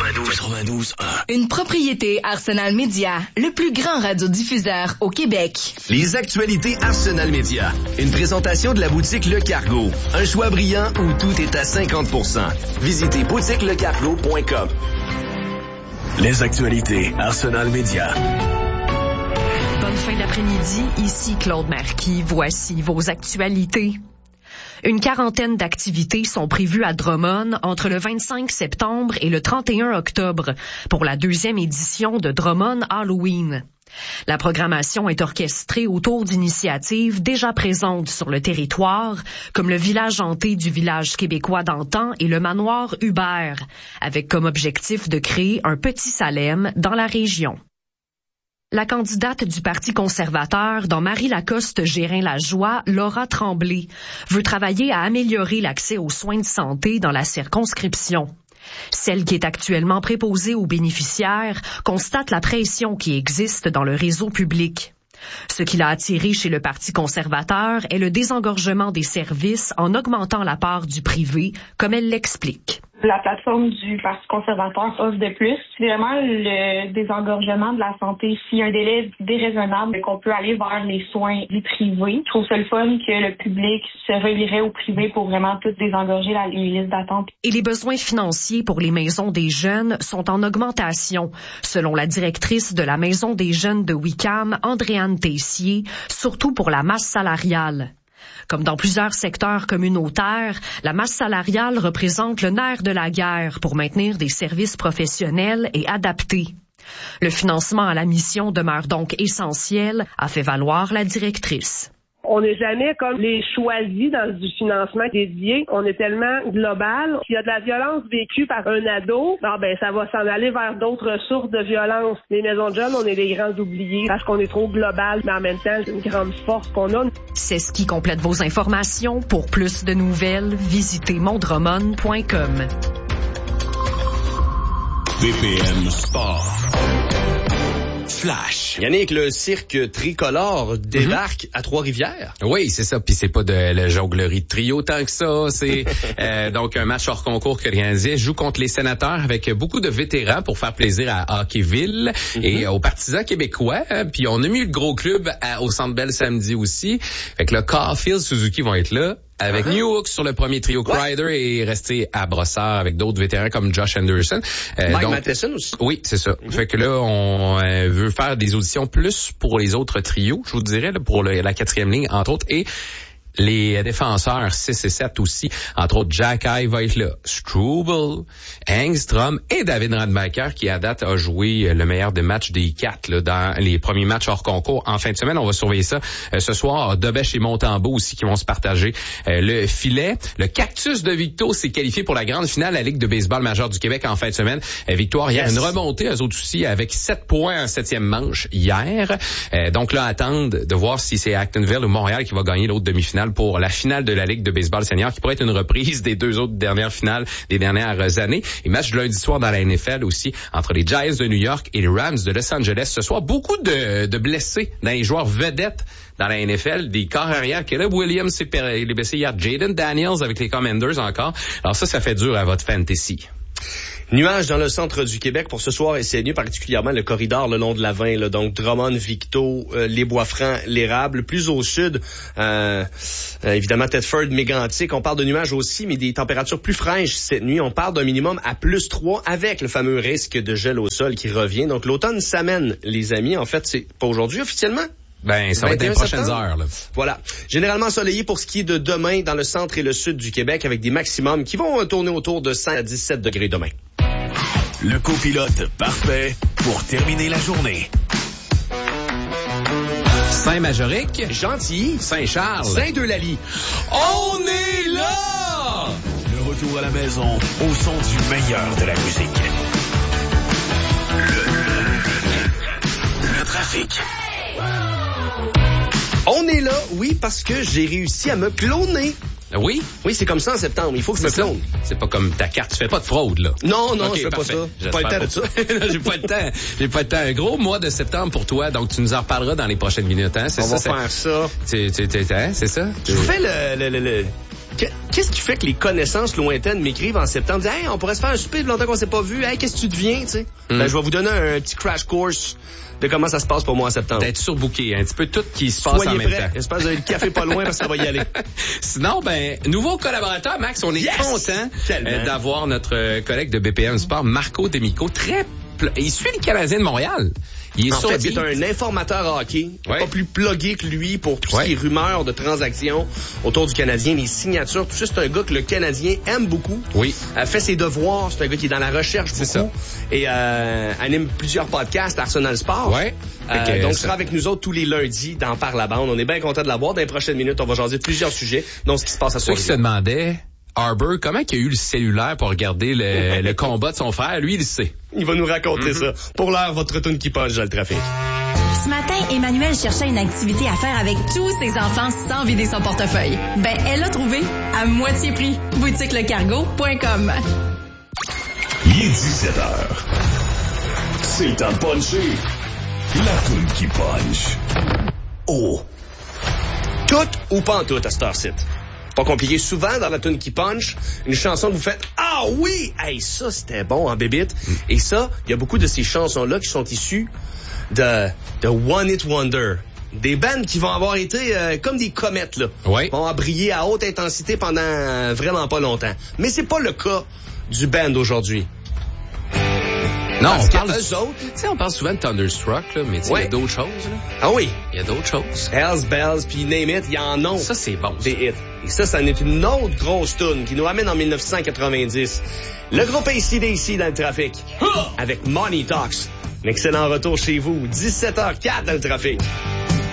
92.1. Une propriété Arsenal Média, le plus grand radiodiffuseur au Québec. Les actualités Arsenal Média. Une présentation de la boutique Le Cargo. Un choix brillant où tout est à 50%. Visitez boutiquelecargo.com. Les actualités Arsenal Média. Bonne fin d'après-midi, ici Claude Marquis. Voici vos actualités. Une quarantaine d'activités sont prévues à Drummond entre le 25 septembre et le 31 octobre pour la 2e édition de Drummond Halloween. La programmation est orchestrée autour d'initiatives déjà présentes sur le territoire, comme le village hanté du village québécois d'antan et le manoir Hubert, avec comme objectif de créer un petit Salem dans la région. La candidate du Parti conservateur dans Marie-Lacoste-Gérin-Lajoie, Laura Tremblay, veut travailler à améliorer l'accès aux soins de santé dans la circonscription. Celle qui est actuellement préposée aux bénéficiaires constate la pression qui existe dans le réseau public. Ce qui l'a attiré chez le Parti conservateur est le désengorgement des services en augmentant la part du privé, comme elle l'explique. La plateforme du Parti conservateur offre de plus. C'est vraiment le désengorgement de la santé. S'il y a un délai déraisonnable, qu'on peut aller vers les soins du privé. Je trouve ça le fun que le public se relierait au privé pour vraiment tout désengorger les listes d'attente. Et les besoins financiers pour les maisons des jeunes sont en augmentation, selon la directrice de la Maison des jeunes de Wickham, Andréane Tessier, surtout pour la masse salariale. Comme dans plusieurs secteurs communautaires, la masse salariale représente le nerf de la guerre pour maintenir des services professionnels et adaptés. Le financement à la mission demeure donc essentiel, a fait valoir la directrice. On n'est jamais comme les choisis dans du financement dédié. On est tellement global. S'il y a de la violence vécue par un ado, ça va s'en aller vers d'autres sources de violence. Les maisons de jeunes, on est les grands oubliés parce qu'on est trop global, mais en même temps, c'est une grande force qu'on a. C'est ce qui complète vos informations. Pour plus de nouvelles, visitez mondromon.com. BPM Sport. Flash. Yannick, le cirque tricolore débarque à Trois-Rivières. Oui, c'est ça. Puis c'est pas de la jonglerie de trio tant que ça. C'est donc un match hors concours que le Canadien joue contre les Sénateurs avec beaucoup de vétérans pour faire plaisir à Hockeyville et aux partisans québécois. Puis on a mis le gros club au Centre Bell samedi aussi. Fait que le Caulfield, Suzuki vont être là. Avec New Hooks sur le premier trio, Crider est resté à Brossard avec d'autres vétérans comme Josh Anderson. Mike Matheson aussi. Oui, c'est ça. Fait que là, on veut faire des auditions plus pour les autres trios, je vous dirais, là, pour la 4e ligne, entre autres. Et les défenseurs 6 et 7 aussi, entre autres Jack Eye va être là, Struble, Engstrom et David Rademacher qui à date a joué le meilleur des matchs des 4 là, dans les premiers matchs hors concours en fin de semaine. On va surveiller ça ce soir. Debèche et Montembeau aussi qui vont se partager le filet. Le Cactus de Victo s'est qualifié pour la grande finale de la Ligue de baseball majeure du Québec en fin de semaine. Victoire hier, une remontée eux autres aussi avec 7 points en 7e manche hier. Donc là, attendre de voir si c'est Actonville ou Montréal qui va gagner l'autre demi-finale pour la finale de la Ligue de baseball senior qui pourrait être une reprise des 2 autres dernières finales des dernières années. Et match de lundi soir dans la NFL aussi entre les Giants de New York et les Rams de Los Angeles. Ce soir, beaucoup de blessés dans les joueurs vedettes dans la NFL, des corps arrière. Caleb Williams s'est blessé hier. Jaden Daniels avec les Commanders encore. Alors ça fait dur à votre fantasy. Nuages dans le centre du Québec pour ce soir et c'est nu particulièrement le corridor le long de la 20, là, donc Drummond, Victo, les Bois-Francs, l'Érable. Plus au sud, évidemment Thetford, Mégantic. On parle de nuages aussi, mais des températures plus fraîches cette nuit. On parle d'un minimum à +3 avec le fameux risque de gel au sol qui revient. Donc l'automne s'amène, les amis. En fait, c'est pas aujourd'hui officiellement. Ça va être dans les prochaines heures. Là. Voilà. Généralement ensoleillé pour ce qui est de demain dans le centre et le sud du Québec avec des maximums qui vont tourner autour de 5 à 17 degrés demain. Le copilote parfait pour terminer la journée. Saint-Majorique, Gentilly, Saint-Charles, Saint-Eulalie. On est là! Le retour à la maison au son du meilleur de la musique. Le trafic. On est là, oui, parce que j'ai réussi à me cloner. Oui? Oui, c'est comme ça en septembre. Il faut que je me clone. C'est pas comme ta carte. Tu fais pas de fraude, là. Non, okay, je fais pas ça. J'ai pas le temps de ça. J'ai pas le temps. Un gros mois de septembre pour toi. Donc, tu nous en reparleras dans les prochaines minutes, hein? On va faire ça. C'est ça? Je vous fais le Qu'est-ce qui fait que les connaissances lointaines m'écrivent en septembre, disent, hey, on pourrait se faire un souper de longtemps qu'on s'est pas vu, hey, qu'est-ce que tu deviens, tu sais? Ben, je vais vous donner un petit crash course de comment ça se passe pour moi en septembre. D'être surbooké, un petit peu tout qui se passe en même temps. J'espère que vous avez le café pas loin parce que ça va y aller. Sinon, nouveau collaborateur, Max, on est content d'avoir notre collègue de BPM Sport, Marco Demico, il suit les Canadiens de Montréal. Il est c'est un informateur hockey, pas plus plugué que lui pour tout ce qui est rumeurs de transactions autour du Canadien, les signatures, tout ça. C'est un gars que le Canadien aime beaucoup. Oui. Fait ses devoirs. C'est un gars qui est dans la recherche beaucoup. Ça. Et anime plusieurs podcasts à Arsenal Sport. Ouais. Donc, il sera avec nous autres tous les lundis dans Par la bande. On est bien content de l'avoir. Dans les prochaines minutes, on va jaser plusieurs sujets, dont ce qui se passe à Ceux qui se demandaient, Harbour, comment il a eu le cellulaire pour regarder le combat de son frère? Lui, il le sait. Il va nous raconter ça. Pour l'heure, votre tune qui punch dans le trafic. Ce matin, Emmanuel cherchait une activité à faire avec tous ses enfants sans vider son portefeuille. Ben, elle l'a trouvé à moitié prix. boutiquelecargo.com. Il est 17h. C'est le temps de puncher. La tune qui punch. Oh! Tout ou pas en tout à cette heure-ci? Pas compliqué. Souvent, dans la tune qui punch, une chanson que vous faites « Ah oui! Hey, ça, c'était bon en bébite. » Et ça, il y a beaucoup de ces chansons-là qui sont issues de One Hit Wonder. Des bands qui vont avoir été comme des comètes, là. Oui. Vont avoir brillé à haute intensité pendant vraiment pas longtemps. Mais c'est pas le cas du band aujourd'hui. Non, on parle souvent de Thunderstruck, là, mais il y a d'autres choses. Là. Ah oui? Il y a d'autres choses. Hells Bells, puis name it, il y en a. Ça, c'est bon. Des hits. Et ça en est une autre grosse tune qui nous ramène en 1990. Le groupe AC/DC dans le trafic. Avec Money Talks. Un excellent retour chez vous. 17h04 dans le trafic.